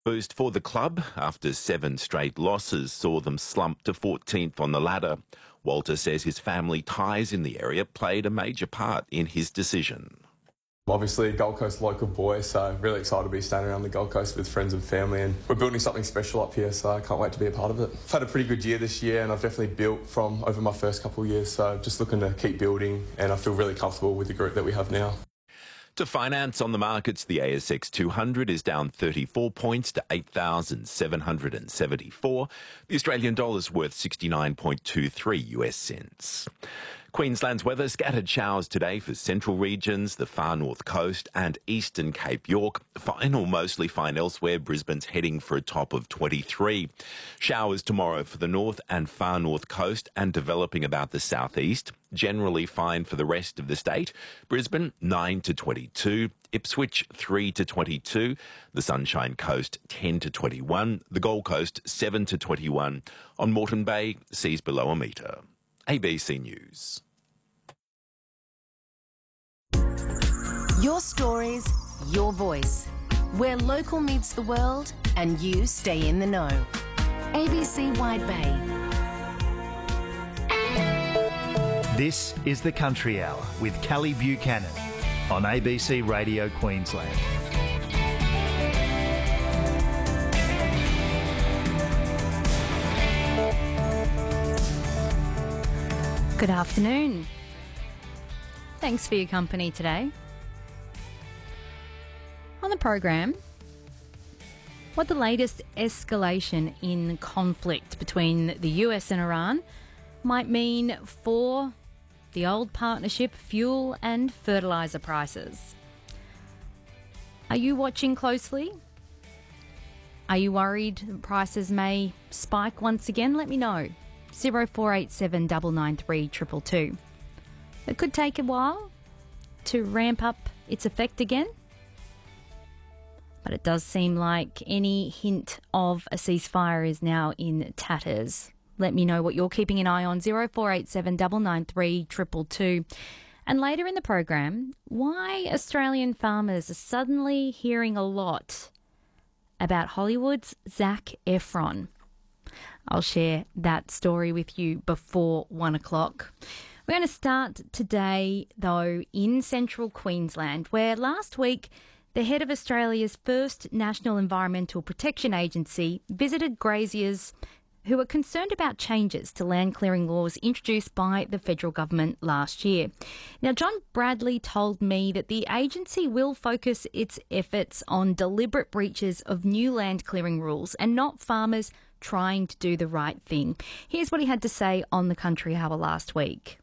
Boost for the club after 7 straight losses saw them slump to 14th on the ladder. Walter says his family ties in the area played a major part in his decision. Obviously a Gold Coast local boy, so really excited to be staying around the Gold Coast with friends and family, and we're building something special up here, so I can't wait to be a part of it. I've had a pretty good year this year and I've definitely built from over my first couple of years, so just looking to keep building, and I feel really comfortable with the group that we have now. To finance on the markets, the ASX 200 is down 34 points to 8,774. The Australian dollar is worth 69.23 US cents. Queensland's weather, scattered showers today for central regions, the far north coast and eastern Cape York. Fine or mostly fine elsewhere. Brisbane's heading for a top of 23. Showers tomorrow for the north and far north coast and developing about the southeast. Generally fine for the rest of the state. Brisbane 9 to 22. Ipswich 3 to 22. The Sunshine Coast 10 to 21. The Gold Coast 7 to 21. On Moreton Bay, seas below a metre. ABC News. Your stories, your voice. Where local meets the world and you stay in the know. ABC Wide Bay. This is the Country Hour with Kelly Buchanan on ABC Radio Queensland. Good afternoon. Thanks for your company today. On the program, what the latest escalation in conflict between the US and Iran might mean for the old partnership, fuel and fertiliser prices. Are you watching closely? Are you worried prices may spike once again? Let me know. 0487 993 222. It could take a while to ramp up its effect again, but it does seem like any hint of a ceasefire is now in tatters. Let me know what you're keeping an eye on. 0487 993 222. And later in the program, why Australian farmers are suddenly hearing a lot about Hollywood's Zac Efron. I'll share that story with you before 1 o'clock. We're going to start today, though, in central Queensland, where last week the head of Australia's first National Environmental Protection Agency visited graziers who are concerned about changes to land clearing laws introduced by the federal government last year. Now, John Bradley told me that the agency will focus its efforts on deliberate breaches of new land clearing rules and not farmers trying to do the right thing. Here's what he had to say on the Country Hour last week.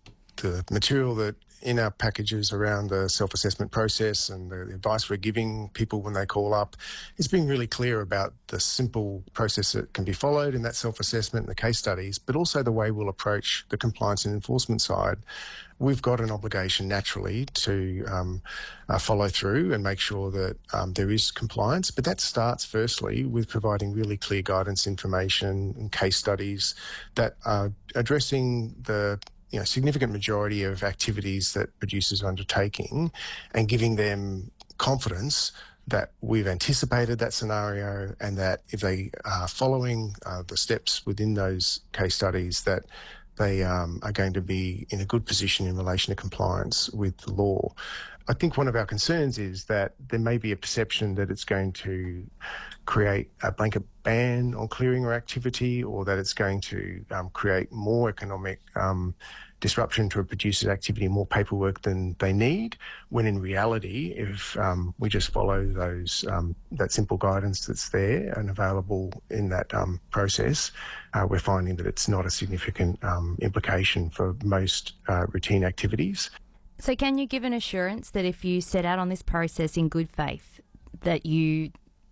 The material that in our packages around the self-assessment process and the advice we're giving people when they call up is being really clear about the simple process that can be followed in that self-assessment and the case studies, but also the way we'll approach the compliance and enforcement side. We've got an obligation naturally to follow through and make sure that there is compliance, but that starts firstly with providing really clear guidance information and case studies that are addressing the significant majority of activities that producers are undertaking and giving them confidence that we've anticipated that scenario and that if they are following the steps within those case studies that they are going to be in a good position in relation to compliance with the law. I think one of our concerns is that there may be a perception that it's going to create a blanket ban on clearing or activity, or that it's going to create more economic disruption to a producer's activity, more paperwork than they need, when in reality, if we just follow those that simple guidance that's there and available in that process, we're finding that it's not a significant implication for most routine activities. So can you give an assurance that if you set out on this process in good faith, that you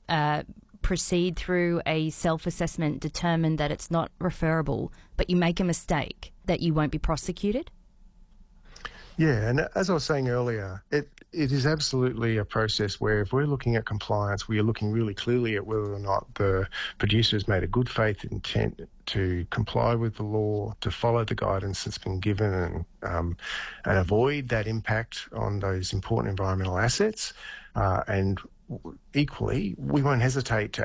proceed through a self-assessment, determine that it's not referable, but you make a mistake, that you won't be prosecuted? Yeah, and as I was saying earlier, it is absolutely a process where if we're looking at compliance, we are looking really clearly at whether or not the producer has made a good faith intent to comply with the law, to follow the guidance that's been given and avoid that impact on those important environmental assets. And equally, we won't hesitate to